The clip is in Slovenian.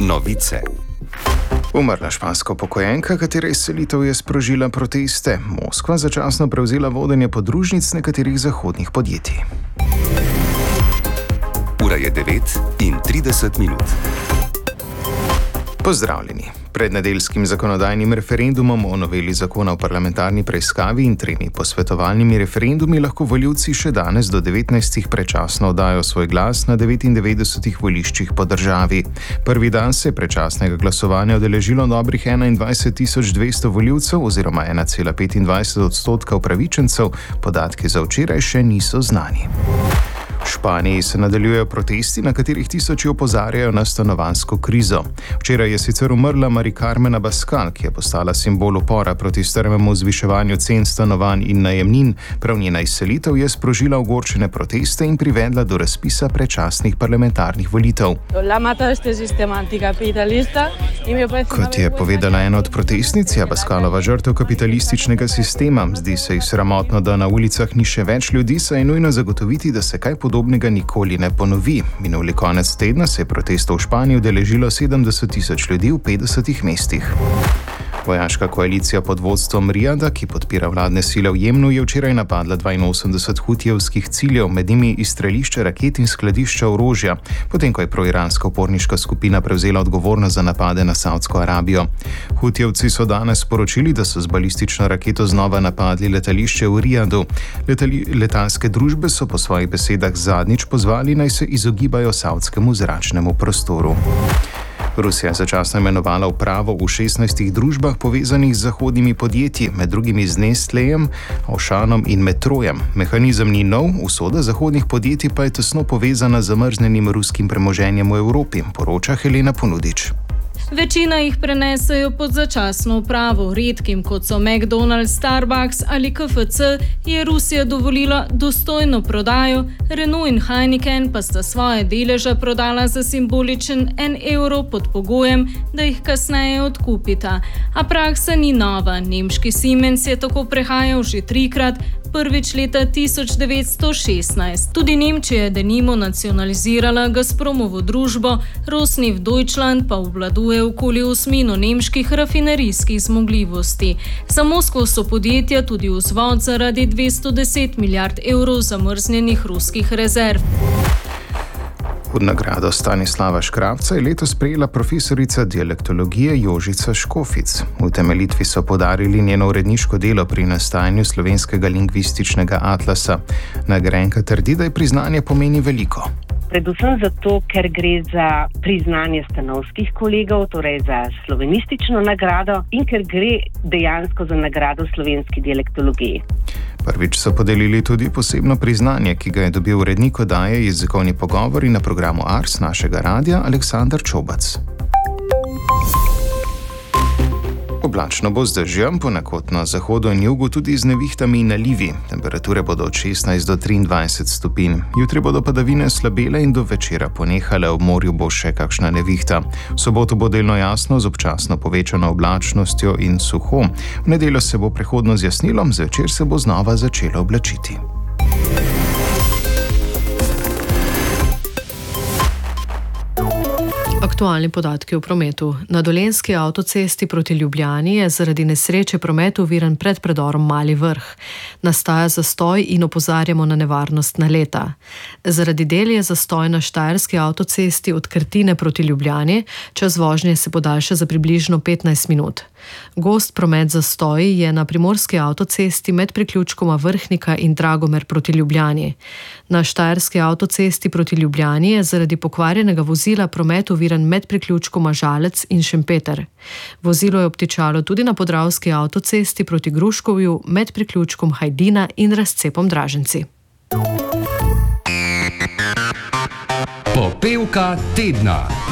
Novice. Umrla španska upokojenka, katere izselitev je sprožila proteste. Moskva začasno prevzela vodenje podružnic nekaterih zahodnih podjetij. Ura je 9:30. Pozdravljeni. Pred nedeljskim zakonodajnim referendumom o noveli zakona o parlamentarni preiskavi in 3 posvetovalnimi referendumi lahko volivci še danes do 19. predčasno oddajo svoj glas na 99 voliščih po državi. Prvi dan se je predčasnega glasovanja udeležilo dobrih 21.200 volivcev oziroma 1,25% upravičencev, podatki za včeraj še niso znani. V Španiji se nadaljujejo protesti, na katerih tisoči opozarjajo na stanovanjsko krizo. Včeraj je sicer umrla Mari Carmen Abascal, ki je postala simbol upora proti strmemu zviševanju cen stanovanj in najemnin. Prav njena izselitev je sprožila ogorčene proteste in privedla do razpisa predčasnih parlamentarnih volitev. Kot je povedala ena od protestnic, je Abascalova žrtev kapitalističnega sistema. Zdi se ji sramotno, da na ulicah ni še več ljudi, saj je nujno zagotoviti, da se kaj podobnega nikoli ne ponovi. Minuli konec tedna se je protestov v Španiji udeležilo 70.000 ljudi v 50 mestih. Vojaška koalicija pod vodstvom Rijada, ki podpira vladne sile v Jemnu, je včeraj napadla 82 hutijevskih ciljev, med njimi izstrelišče raket in skladišča orožja, potem ko je proiranska uporniška skupina prevzela odgovornost za napade na Savdsko Arabijo. Hutijevci so danes sporočili, da so z balistično raketo znova napadli letališče v Rijadu. Letalske družbe so po svojih besedah zadnjič pozvali, naj se izogibajo savdskemu zračnemu prostoru. Rusija je začasno imenovala upravo v 16 družbah povezanih z zahodnimi podjetji, med drugimi z Nestlejem, Auchanom in Metrojem. Mehanizem ni nov, usoda zahodnih podjetij pa je tesno povezana z zamrznjenim ruskim premoženjem v Evropi, poroča Helena Ponudič. Večina jih prenesejo pod začasno upravo. Redkim, kot so McDonald's, Starbucks ali KFC, je Rusija dovolila dostojno prodajo, Renault in Heineken pa sta svoje deleže prodala za simboličen €1 pod pogojem, da jih kasneje odkupita. A praksa ni nova. Nemški Siemens je tako prehajal že 3-krat, prvič leta 1916. Tudi Nemčija je denimo nacionalizirala Gazpromovo družbo, Rosneft Deutschland pa obvladuje okoli 8% nemških rafinerijskih zmogljivosti. Za Moskvo so podjetja tudi vzvod zaradi 210 milijard evrov zamrznjenih ruskih rezerv. Nagrado Stanislava Škrabca je letos prejela profesorica dialektologije Jožica Škofic. V utemeljitvi so poudarili njeno uredniško delo pri nastajanju slovenskega lingvističnega atlasa. Nagrajenka trdi, da je priznanje pomeni veliko. Predvsem zato, ker gre za priznanje stanovskih kolegov, torej za slovenistično nagrado in ker gre dejansko za nagrado slovenski dialektologiji. Prvič so podelili tudi posebno priznanje, ki ga je dobil urednik oddaje Jezikovni pogovori na programu Ars našega radia Aleksander Čobac. Oblačno bo z dežjem, ponekod na zahodu in jugu tudi z nevihtami in nalivi. Temperature bodo od 16 do 23 stopinj. Jutri bodo padavine slabele in do večera ponehale, ob morju bo še kakšna nevihta. V soboto bo delno jasno z občasno povečano oblačnostjo in suho. V nedeljo se bo prehodno zjasnilo, zvečer se bo znova začelo oblačiti. Aktualni podatki o prometu. Na Dolenjski avtocesti proti Ljubljani je zaradi nesreče promet oviran pred predorom Mali Vrh. Nastaja zastoj in opozarjamo na nevarnost naleta. Zaradi del je zastoj na Štajerski avtocesti od Krtine proti Ljubljani, čas vožnje se podaljša za približno 15 minut. Gost promet zastoji je na Primorski avtocesti med priključkoma Vrhnika in Dragomer proti Ljubljani. Na Štajerski avtocesti proti Ljubljani je zaradi pokvarjenega vozila promet oviran med priključkoma Žalec in Šempeter. Vozilo je obtičalo tudi na Podravski avtocesti proti Gruškovju med priključkom Hajdina in razcepom Draženci. Popevka tedna.